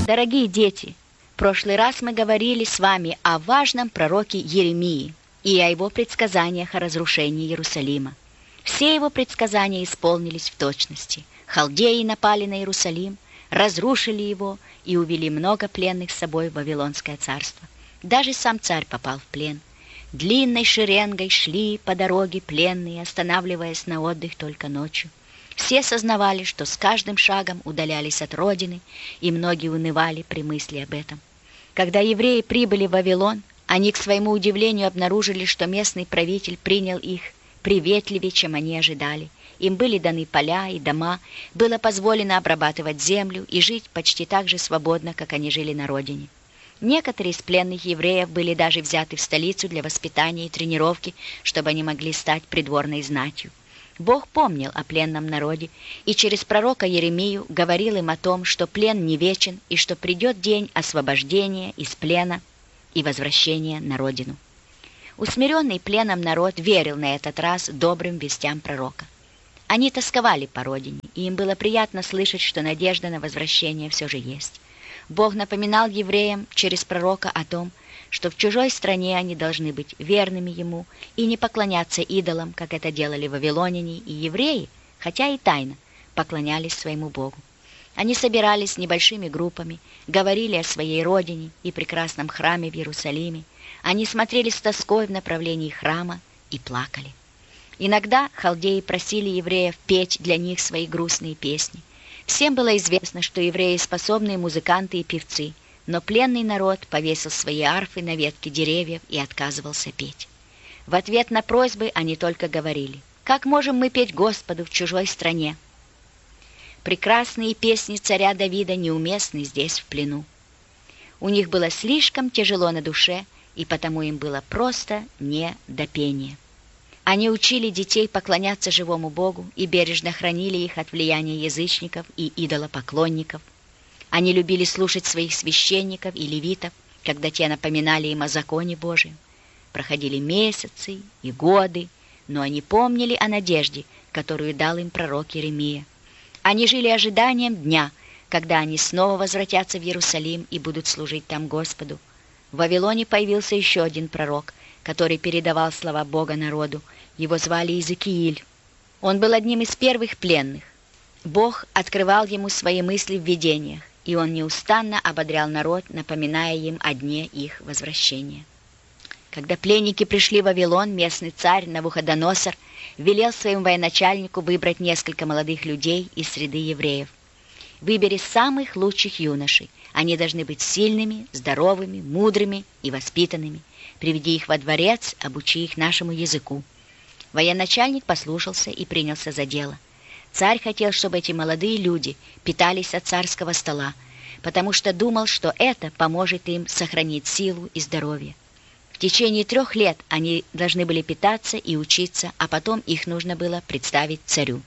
Дорогие дети, в прошлый раз мы говорили с вами о важном пророке Еремии и о его предсказаниях о разрушении Иерусалима. Все его предсказания исполнились в точности. Халдеи напали на Иерусалим, разрушили его и увели много пленных с собой в Вавилонское царство. Даже сам царь попал в плен. Длинной шеренгой шли по дороге пленные, останавливаясь на отдых только ночью. Все сознавали, что с каждым шагом удалялись от родины, и многие унывали при мысли об этом. Когда евреи прибыли в Вавилон, они, к своему удивлению, обнаружили, что местный правитель принял их приветливее, чем они ожидали. Им были даны поля и дома, было позволено обрабатывать землю и жить почти так же свободно, как они жили на родине. Некоторые из пленных евреев были даже взяты в столицу для воспитания и тренировки, чтобы они могли стать придворной знатью. Бог помнил о пленном народе и через пророка Еремию говорил им о том, что плен не вечен и что придет день освобождения из плена и возвращения на родину. Усмиренный пленом народ верил на этот раз добрым вестям пророка. Они тосковали по родине, и им было приятно слышать, что надежда на возвращение все же есть. Бог напоминал евреям через пророка о том, что в чужой стране они должны быть верными Ему и не поклоняться идолам, как это делали вавилоняне и евреи, хотя и тайно поклонялись своему Богу. Они собирались небольшими группами, говорили о своей родине и прекрасном храме в Иерусалиме. Они смотрели с тоской в направлении храма и плакали. Иногда халдеи просили евреев петь для них свои грустные песни. Всем было известно, что евреи способные музыканты и певцы, но пленный народ повесил свои арфы на ветки деревьев и отказывался петь. В ответ на просьбы они только говорили: «Как можем мы петь Господу в чужой стране?» Прекрасные песни царя Давида неуместны здесь, в плену. У них было слишком тяжело на душе, и потому им было просто не до пения. Они учили детей поклоняться живому Богу и бережно хранили их от влияния язычников и идолопоклонников. Они любили слушать своих священников и левитов, когда те напоминали им о законе Божьем. Проходили месяцы и годы, но они помнили о надежде, которую дал им пророк Еремия. Они жили ожиданием дня, когда они снова возвратятся в Иерусалим и будут служить там Господу. В Вавилоне появился еще один пророк, который передавал слова Бога народу. Его звали Иезекииль. Он был одним из первых пленных. Бог открывал ему свои мысли в видениях, и он неустанно ободрял народ, напоминая им о дне их возвращения. Когда пленники пришли в Вавилон, местный царь Навуходоносор велел своему военачальнику выбрать несколько молодых людей из среды евреев. «Выбери самых лучших юношей. Они должны быть сильными, здоровыми, мудрыми и воспитанными. Приведи их во дворец, обучи их нашему языку». Военачальник послушался и принялся за дело. Царь хотел, чтобы эти молодые люди питались от царского стола, потому что думал, что это поможет им сохранить силу и здоровье. В течение 3 лет они должны были питаться и учиться, а потом их нужно было представить царю.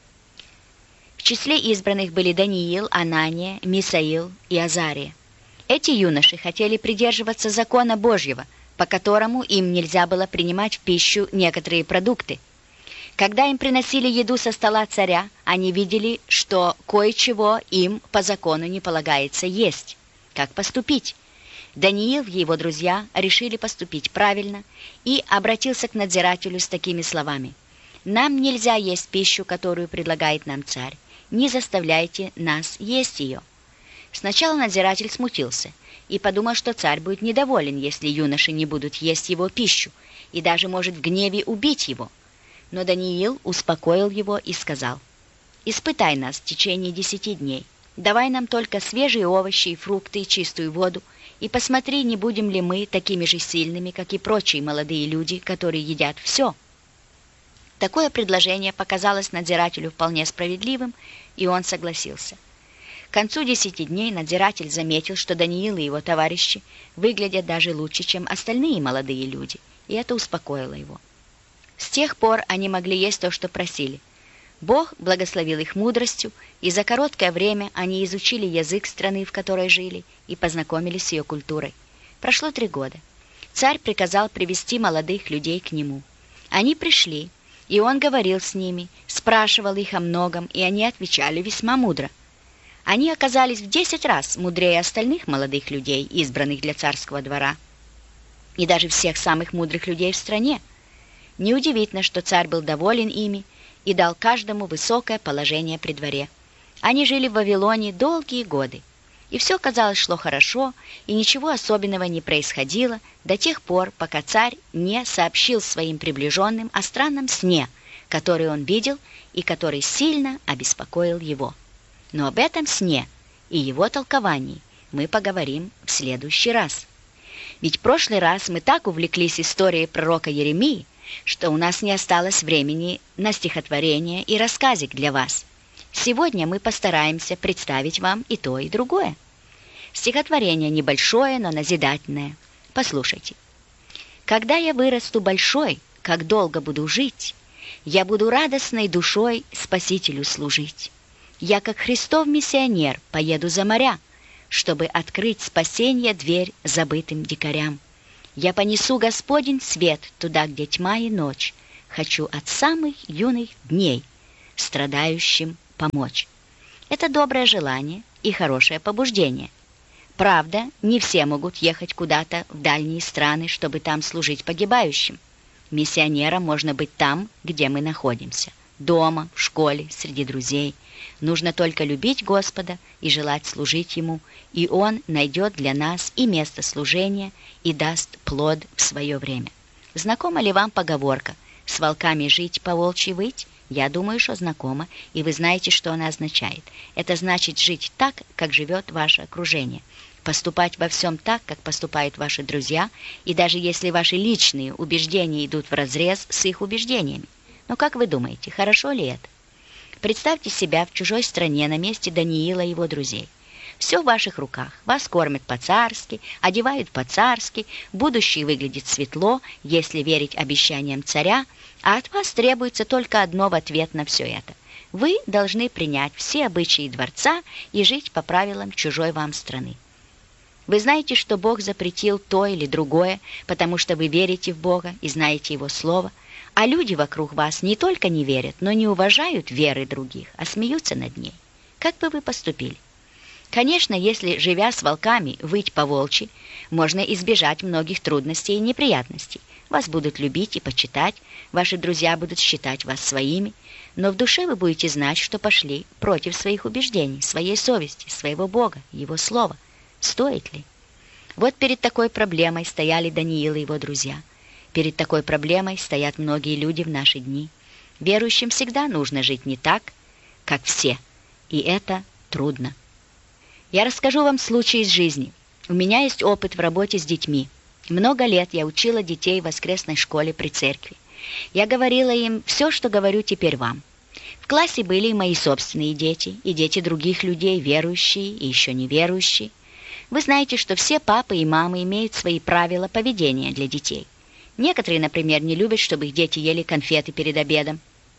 В числе избранных были Даниил, Анания, Мисаил и Азария. Эти юноши хотели придерживаться закона Божьего, по которому им нельзя было принимать в пищу некоторые продукты. Когда им приносили еду со стола царя, они видели, что кое-чего им по закону не полагается есть. Как поступить? Даниил и его друзья решили поступить правильно и обратился к надзирателю с такими словами: «Нам нельзя есть пищу, которую предлагает нам царь. Не заставляйте нас есть ее». Сначала надзиратель смутился и подумал, что царь будет недоволен, если юноши не будут есть его пищу, и даже может в гневе убить его. Но Даниил успокоил его и сказал: «Испытай нас в течение 10 дней. Давай нам только свежие овощи и фрукты и чистую воду, и посмотри, не будем ли мы такими же сильными, как и прочие молодые люди, которые едят все». Такое предложение показалось надзирателю вполне справедливым, и он согласился. К концу 10 дней надзиратель заметил, что Даниил и его товарищи выглядят даже лучше, чем остальные молодые люди, и это успокоило его. С тех пор они могли есть то, что просили. Бог благословил их мудростью, и за короткое время они изучили язык страны, в которой жили, и познакомились с ее культурой. Прошло 3 года. Царь приказал привести молодых людей к нему. Они пришли, и он говорил с ними, спрашивал их о многом, и они отвечали весьма мудро. Они оказались в 10 раз мудрее остальных молодых людей, избранных для царского двора, и даже всех самых мудрых людей в стране. Неудивительно, что царь был доволен ими и дал каждому высокое положение при дворе. Они жили в Вавилоне долгие годы, и все, казалось, шло хорошо, и ничего особенного не происходило до тех пор, пока царь не сообщил своим приближенным о странном сне, который он видел и который сильно обеспокоил его. Но об этом сне и его толковании мы поговорим в следующий раз. Ведь в прошлый раз мы так увлеклись историей пророка Еремии, что у нас не осталось времени на стихотворение и рассказик для вас. Сегодня мы постараемся представить вам и то, и другое. Стихотворение небольшое, но назидательное. Послушайте. «Когда я вырасту большой, как долго буду жить, я буду радостной душой Спасителю служить. Я, как Христов миссионер, поеду за моря, чтобы открыть спасенье дверь забытым дикарям. Я понесу Господень свет туда, где тьма и ночь. Хочу от самых юных дней страдающим помочь». Это доброе желание и хорошее побуждение. Правда, не все могут ехать куда-то в дальние страны, чтобы там служить погибающим. Миссионером можно быть там, где мы находимся. Дома, в школе, среди друзей. Нужно только любить Господа и желать служить Ему, и Он найдет для нас и место служения, и даст плод в свое время. Знакома ли вам поговорка «с волками жить, по волчьи выть»? Я думаю, что знакома, и вы знаете, что она означает. Это значит жить так, как живет ваше окружение. Поступать во всем так, как поступают ваши друзья, и даже если ваши личные убеждения идут вразрез с их убеждениями. Но как вы думаете, хорошо ли это? Представьте себя в чужой стране на месте Даниила и его друзей. Все в ваших руках. Вас кормят по-царски, одевают по-царски, будущее выглядит светло, если верить обещаниям царя, а от вас требуется только одно в ответ на все это. Вы должны принять все обычаи дворца и жить по правилам чужой вам страны. Вы знаете, что Бог запретил то или другое, потому что вы верите в Бога и знаете Его Слово, а люди вокруг вас не только не верят, но не уважают веры других, а смеются над ней. Как бы вы поступили? Конечно, если, живя с волками, выть по-волчьи, можно избежать многих трудностей и неприятностей. Вас будут любить и почитать, ваши друзья будут считать вас своими, но в душе вы будете знать, что пошли против своих убеждений, своей совести, своего Бога, Его Слова. Стоит ли? Вот перед такой проблемой стояли Даниил и его друзья. Перед такой проблемой стоят многие люди в наши дни. Верующим всегда нужно жить не так, как все, и это трудно. Я расскажу вам случай из жизни. У меня есть опыт в работе с детьми. Много лет я учила детей в воскресной школе при церкви. Я говорила им все, что говорю теперь вам. В классе были и мои собственные дети, и дети других людей, верующие и еще не верующие. Вы знаете, что все папы и мамы имеют свои правила поведения для детей. Некоторые, например, не любят, чтобы их дети ели конфеты перед обедом.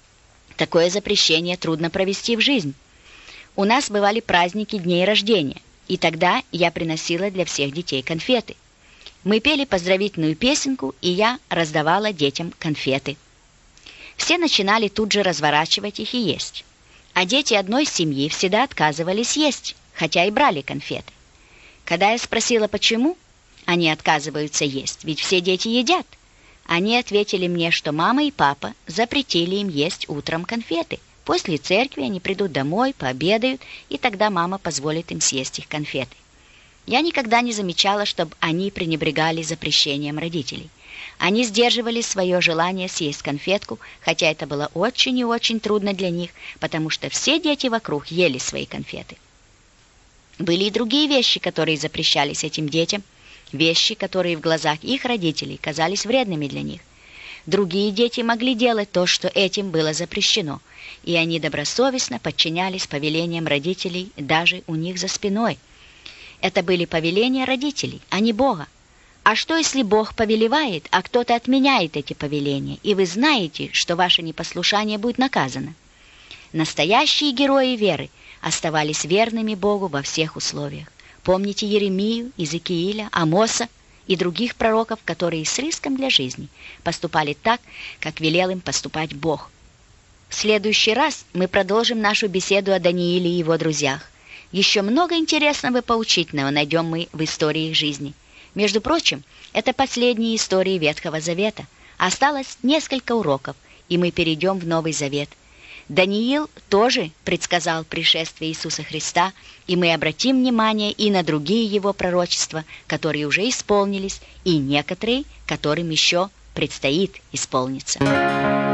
Такое запрещение трудно провести в жизнь. У нас бывали праздники дней рождения, и тогда я приносила для всех детей конфеты. Мы пели поздравительную песенку, и я раздавала детям конфеты. Все начинали тут же разворачивать их и есть. А дети одной семьи всегда отказывались есть, хотя и брали конфеты. Когда я спросила, почему они отказываются есть, ведь все дети едят, они ответили мне, что мама и папа запретили им есть утром конфеты. После церкви они придут домой, пообедают, и тогда мама позволит им съесть их конфеты. Я никогда не замечала, чтобы они пренебрегали запрещением родителей. Они сдерживали свое желание съесть конфетку, хотя это было очень и очень трудно для них, потому что все дети вокруг ели свои конфеты. Были и другие вещи, которые запрещались этим детям, вещи, которые в глазах их родителей казались вредными для них. Другие дети могли делать то, что этим было запрещено, и они добросовестно подчинялись повелениям родителей даже у них за спиной. Это были повеления родителей, а не Бога. А что, если Бог повелевает, а кто-то отменяет эти повеления, и вы знаете, что ваше непослушание будет наказано? Настоящие герои веры оставались верными Богу во всех условиях. Помните Еремию, Иезекииля, Амоса и других пророков, которые с риском для жизни поступали так, как велел им поступать Бог. В следующий раз мы продолжим нашу беседу о Данииле и его друзьях. Еще много интересного и поучительного найдем мы в истории их жизни. Между прочим, это последние истории Ветхого Завета. Осталось несколько уроков, и мы перейдем в Новый Завет. Даниил тоже предсказал пришествие Иисуса Христа, и мы обратим внимание и на другие его пророчества, которые уже исполнились, и некоторые, которым еще предстоит исполниться.